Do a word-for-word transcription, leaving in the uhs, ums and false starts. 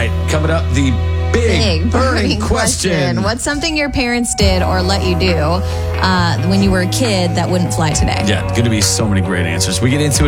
right, coming up, the big, Big burning question. What's something your parents did or let you do uh, when you were a kid that wouldn't fly today? Yeah, going to be so many great answers. We get into it.